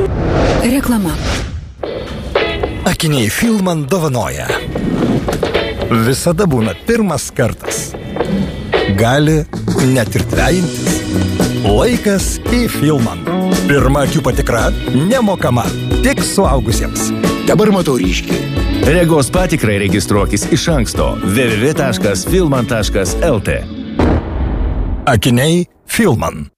Reklama. Akiniai Filman dovanoja. Visada būna pirmas kartas. Gali net ir dvejintis. Laikas į Filman. Pirma akių patikra nemokama, tik suaugusiems. Dabar matau ryškiai. Regos patikrai registruokis iš anksto www.filman.lt. Akiniai Filman.